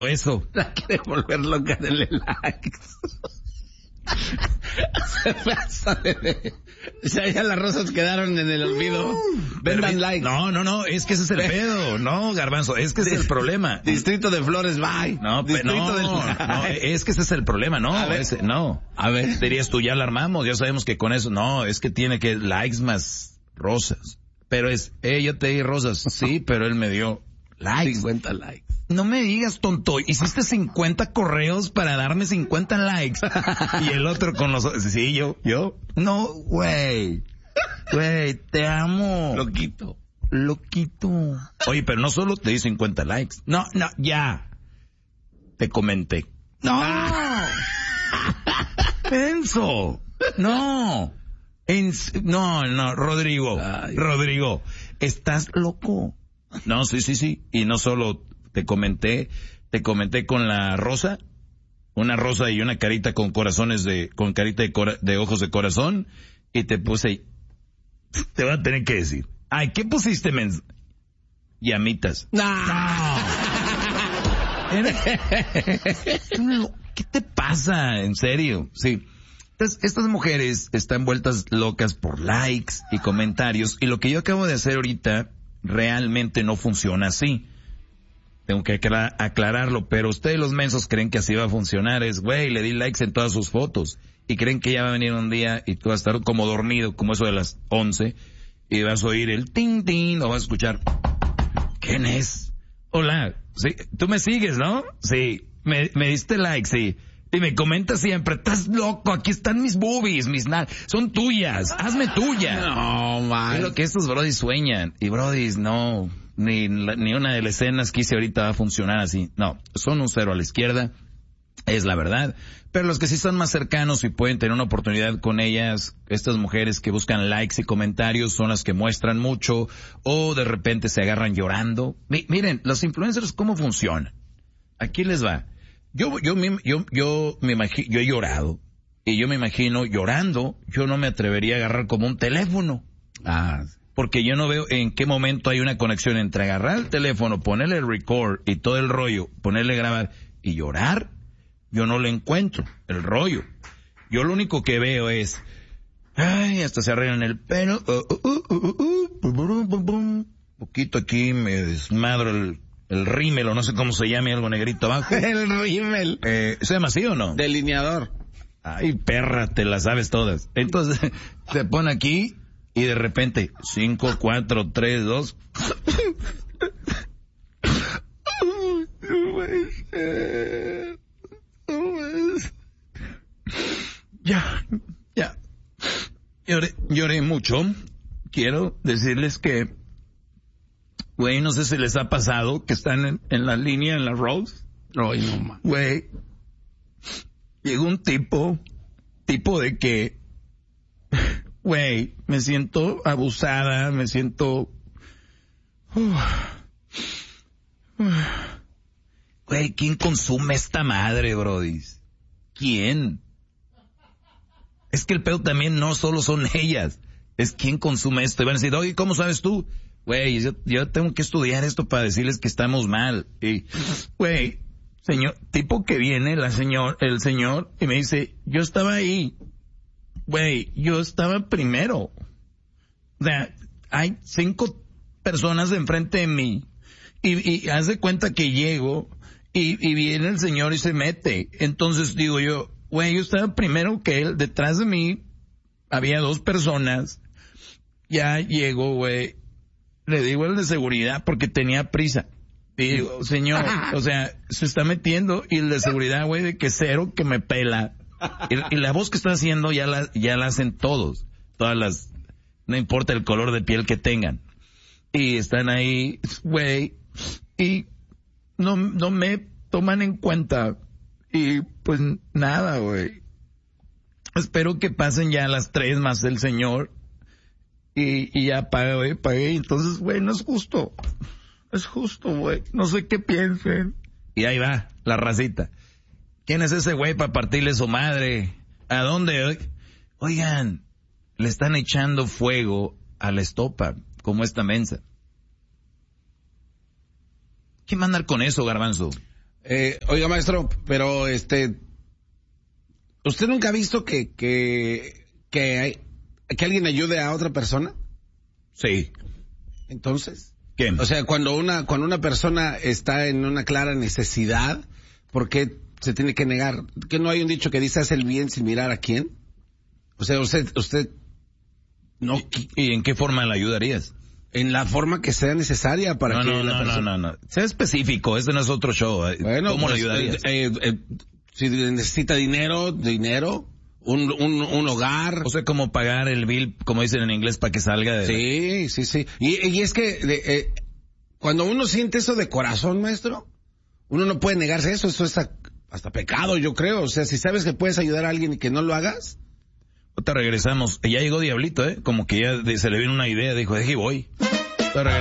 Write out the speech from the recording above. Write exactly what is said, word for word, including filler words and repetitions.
eso. La quiere volver loca, denle likes. Se pasa, bebé. Ya, ya las rosas quedaron en el olvido. Vendan likes. No, no, no, es que ese es el pedo. No, Garbanzo, es que ese es el problema. Distrito de Flores, bye. No, pero no, del... no, es que ese es el problema, no. A ver. Ese, no. A ver. Dirías tú, ya la armamos, ya sabemos que con eso, no, es que tiene que likes más rosas. Pero es, eh, yo te di rosas, sí, pero él me dio likes. cincuenta likes. No me digas, tonto, hiciste cincuenta correos para darme cincuenta likes. Y el otro con los... Sí, yo, yo. No, güey. Güey, te amo. Loquito. Loquito. Oye, pero no solo te di cincuenta likes. No, no, ya. Te comenté. No. Penso. No. En, no, no, Rodrigo. Ay. Rodrigo, estás loco. No, sí, sí, sí. Y no solo... Te comenté, te comenté con la rosa, una rosa y una carita con corazones de, con carita de, cora, de ojos de corazón, y te puse, te voy a tener que decir, ay, ¿qué pusiste, mens? Llamitas. No. No. ¿Qué te pasa? En serio, sí. Entonces, estas mujeres están vueltas locas por likes y comentarios, y lo que yo acabo de hacer ahorita realmente no funciona así. Tengo que aclararlo, pero ustedes los mensos creen que así va a funcionar. Es, güey, le di likes en todas sus fotos. Y creen que ya va a venir un día y tú vas a estar como dormido, como eso de las once, y vas a oír el ting ting, o vas a escuchar, ¿quién es? Hola, sí, tú me sigues, ¿no? Sí, me, me diste like, sí. Y me comentas siempre, estás loco, aquí están mis boobies, mis nal, son tuyas, hazme tuya. No, man. Es lo que estos brodis sueñan. Y brodis, no... Ni, ni una de las escenas que hice ahorita va a funcionar así. No, son un cero a la izquierda, es la verdad. Pero los que sí están más cercanos y pueden tener una oportunidad con ellas, estas mujeres que buscan likes y comentarios son las que muestran mucho o de repente se agarran llorando. Mi, miren, los influencers, ¿cómo funcionan? Aquí les va. Yo, yo, yo, yo me imagino, yo he llorado y yo me imagino llorando, yo no me atrevería a agarrar como un teléfono. Ah, porque yo no veo en qué momento hay una conexión entre agarrar el teléfono, ponerle el record y todo el rollo, ponerle grabar y llorar. Yo no lo encuentro, el rollo. Yo lo único que veo es, ay, hasta se arreglan el pelo, uh, uh, uh, uh, uh, uh, uh, uh, poquito aquí me desmadro el, el rímel, o no sé cómo se llame, algo negrito abajo. El rímel. Eh, ¿se llama así o no? Delineador. Ay, perra, te las sabes todas. Entonces, se pone aquí, y de repente, cinco, cuatro, tres, dos. Ya, ya. Lloré, lloré mucho. Quiero decirles que, güey, no sé si les ha pasado que están en, en la línea, en la Rose. No, no, man. Güey, llegó un tipo, tipo de que, güey, me siento abusada, me siento... Güey, ¿quién consume esta madre, brodis? ¿Quién? Es que el pedo también no solo son ellas, es quién consume esto. Y van a decir, oye, ¿cómo sabes tú? Güey, yo, yo tengo que estudiar esto para decirles que estamos mal. Y, güey, señor, tipo que viene la señor, el señor, y me dice, yo estaba ahí. Güey, yo estaba primero. O sea, hay cinco personas enfrente de mí. Y, y haz de cuenta que llego y, y viene el señor y se mete. Entonces digo yo, güey, yo estaba primero que él. Detrás de mí había dos personas. Ya llego, güey. Le digo al de seguridad porque tenía prisa. Y digo, señor, o sea, se está metiendo. Y el de seguridad, güey, de que cero que me pela. Y, y la voz que está haciendo ya la, ya la hacen todos. Todas las, no importa el color de piel que tengan. Y están ahí, güey, y no, no me toman en cuenta. Y pues nada, güey. Espero que pasen ya las tres más el señor. Y, y ya pagué, güey, pagué. Entonces, güey, no es justo. Es justo, güey. No sé qué piensen. Y ahí va, la racita. ¿Quién es ese güey para partirle su madre? ¿A dónde? Oigan, le están echando fuego a la estopa, como esta mensa. ¿Quién va a andar con eso, Garbanzo? Eh, oiga, maestro, pero este, ¿usted nunca ha visto que, que, que hay, que alguien ayude a otra persona? Sí. Entonces, ¿qué? O sea, cuando una, cuando una persona está en una clara necesidad, ¿por qué se tiene que negar? ¿Que no hay un dicho que dice haz el bien sin mirar a quién? O sea, usted, usted, no, ¿Y, y en qué forma la ayudarías? en la forma que sea necesaria para No, que no, la no, persona... no, no, no. Sea específico, este no es otro show. eh. Bueno, ¿Cómo pues, le ayudarías? eh, eh, eh, si necesita dinero, dinero, un, un, un hogar. O sea, como pagar el bill, como dicen en inglés, para que salga de... Sí, sí, sí. Y, y es que de, eh, cuando uno siente eso de corazón, maestro, uno no puede negarse eso, eso es a- hasta pecado, yo creo. O sea, si sabes que puedes ayudar a alguien y que no lo hagas. Ahorita regresamos. Ya llegó Diablito, ¿eh? Como que ya de- se le vino una idea, dijo, deje y voy. Ahorita regresamos.